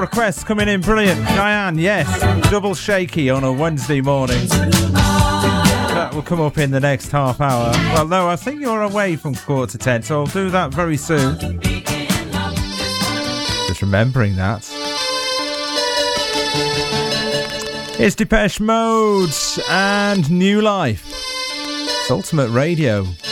requests coming in, brilliant. Diane, yes, double shaky on a Wednesday morning. That will come up in the next half hour. Well, no, I think you're away from 9:45, so I'll do that very soon. Just remembering that. It's Depeche Mode and New Life. It's Ultimate Radio.